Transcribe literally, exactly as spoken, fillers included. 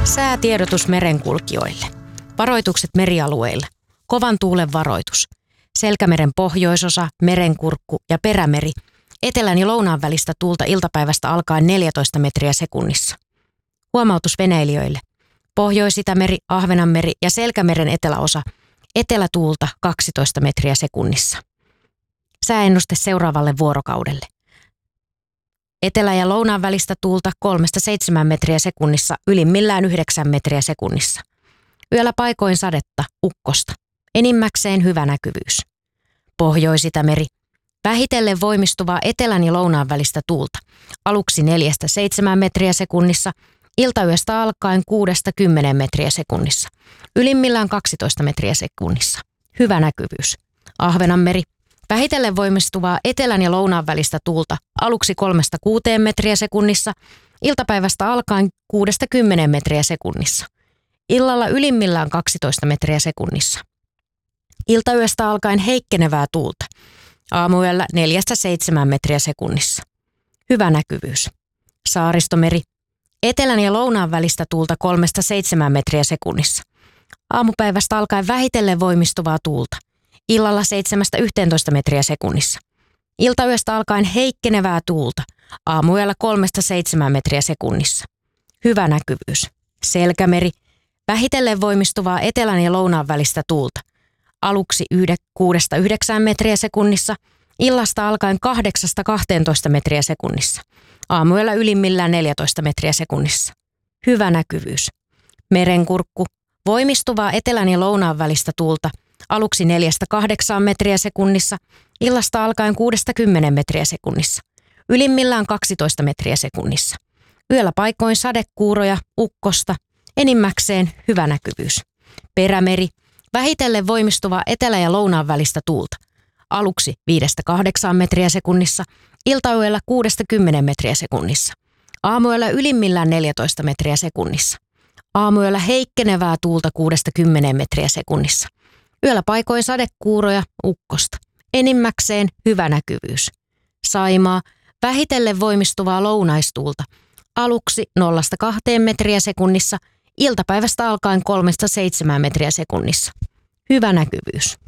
Säätiedotus merenkulkijoille. Varoitukset merialueilla. Kovan tuulen varoitus. Selkämeren pohjoisosa, merenkurkku ja perämeri. Etelän ja lounaan välistä tuulta iltapäivästä alkaen neljätoista metriä sekunnissa. Huomautus veneilijöille. Pohjois-Itämeri, Ahvenanmeri ja Selkämeren eteläosa. Etelätuulta kaksitoista metriä sekunnissa. Sääennuste seuraavalle vuorokaudelle. Etelä- ja lounaan välistä tuulta kolmesta seitsemään metriä sekunnissa, ylimmillään yhdeksän metriä sekunnissa. Yöllä paikoin sadetta, ukkosta. Enimmäkseen hyvä näkyvyys. Pohjois-Itämeri. Vähitellen voimistuvaa etelän ja lounaan välistä tuulta. Aluksi neljästä seitsemään metriä sekunnissa, iltayöstä alkaen kuudesta kymmeneen metriä sekunnissa. Ylimmillään kaksitoista metriä sekunnissa. Hyvä näkyvyys. Ahvenanmeri. Vähitellen voimistuvaa etelän ja lounaan välistä tuulta aluksi kolmesta kuuteen metriä sekunnissa, iltapäivästä alkaen kuudesta kymmeneen metriä sekunnissa. Illalla ylimmillään kaksitoista metriä sekunnissa. Iltayöstä alkaen heikkenevää tuulta. Aamuyöllä neljästä seitsemään metriä sekunnissa. Hyvä näkyvyys. Saaristomeri. Etelän ja lounaan välistä tuulta kolmesta seitsemään metriä sekunnissa. Aamupäivästä alkaen vähitellen voimistuvaa tuulta. Illalla seitsemästä yhteentoista metriä sekunnissa. Iltayöstä alkaen heikkenevää tuulta. Aamuyöllä kolmesta seitsemään metriä sekunnissa. Hyvä näkyvyys. Selkämeri. Vähitellen voimistuvaa etelän ja lounaan välistä tuulta. Aluksi kuudesta yhdeksään metriä sekunnissa. Illasta alkaen kahdeksasta kahteentoista metriä sekunnissa. Aamuyöllä ylimmillään neljätoista metriä sekunnissa. Hyvä näkyvyys. Merenkurkku. Voimistuvaa etelän ja lounaan välistä tuulta. Aluksi neljästä kahdeksaan metriä sekunnissa, illasta alkaen kuudesta kymmeneen metriä sekunnissa. Ylimmillään kaksitoista metriä sekunnissa. Yöllä paikoin sadekuuroja, ukkosta, enimmäkseen hyvä näkyvyys. Perämeri. Vähitellen voimistuvaa etelä- ja lounaan välistä tuulta. Aluksi viidestä kahdeksaan metriä sekunnissa, iltayöllä kuudesta kymmeneen metriä sekunnissa. Aamuyöllä ylimmillään neljätoista metriä sekunnissa. Aamuyöllä heikkenevää tuulta kuudesta kymmeneen metriä sekunnissa. Yöllä paikoin sadekuuroja, ukkosta. Enimmäkseen hyvä näkyvyys. Saimaa. Vähitellen voimistuvaa lounaistuulta. Aluksi nollasta kahteen metriä sekunnissa. Iltapäivästä alkaen kolmesta seitsemään metriä sekunnissa. Hyvä näkyvyys.